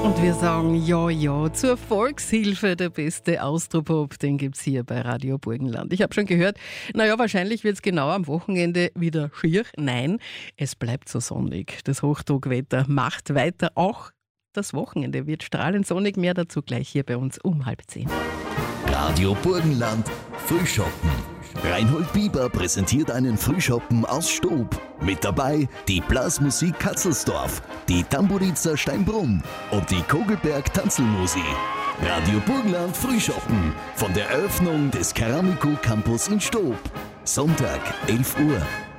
Und wir sagen ja, ja, zur Volkshilfe der beste Austropop, den gibt's hier bei Radio Burgenland. Ich habe schon gehört, naja, wahrscheinlich wird's genau am Wochenende wieder schier. Nein, es bleibt so sonnig. Das Hochdruckwetter macht weiter. Auch das Wochenende wird strahlend sonnig. Mehr dazu gleich hier bei uns um 9:30. Radio Burgenland, Frühschoppen. Reinhold Bieber präsentiert einen Frühschoppen aus Stob. Mit dabei die Blasmusik Katzelsdorf, die Tamburiza Steinbrunn und die Kogelberg Tanzelmusi. Radio Burgenland Frühschoppen von der Eröffnung des Keramiko Campus in Stob. Sonntag, 11 Uhr.